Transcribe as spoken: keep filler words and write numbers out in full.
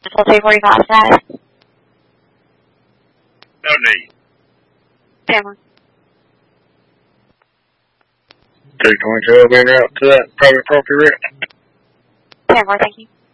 Full two forty-five status. No need. Camera. two twenty-two will be en route to that private property wreck. Camera, thank you.